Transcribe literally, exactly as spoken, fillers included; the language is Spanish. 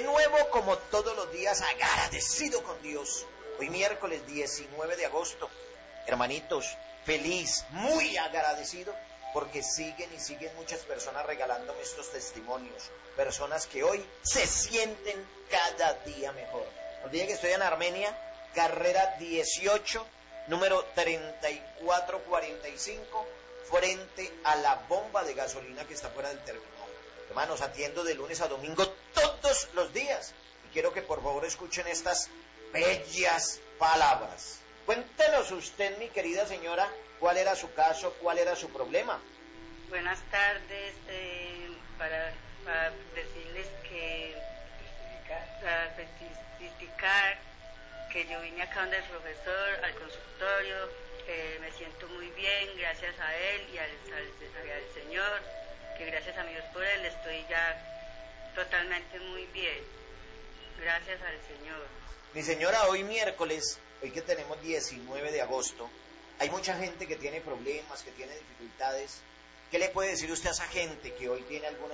De nuevo, como todos los días, agradecido con Dios. Hoy miércoles diecinueve de agosto, hermanitos, feliz, muy agradecido, porque siguen y siguen muchas personas regalándome estos testimonios. Personas que hoy se sienten cada día mejor. No olviden que estoy en Armenia, carrera dieciocho, número treinta y cuatro cuarenta y cinco, frente a la bomba de gasolina que está fuera del terminal. Hermanos, atiendo de lunes a domingo todos los días. Y quiero que por favor escuchen estas bellas palabras. Cuéntenos usted, mi querida señora, cuál era su caso, cuál era su problema. Buenas tardes, eh, para, para decirles que, para testificar que yo vine acá donde el profesor, al consultorio, eh, me siento muy bien, gracias a él y al, al, al Señor, que gracias a mi Dios por él estoy ya totalmente muy bien, gracias al Señor. Mi señora, hoy miércoles, hoy que tenemos diecinueve de agosto, hay mucha gente que tiene problemas, que tiene dificultades. ¿Qué le puede decir usted a esa gente que hoy tiene alguna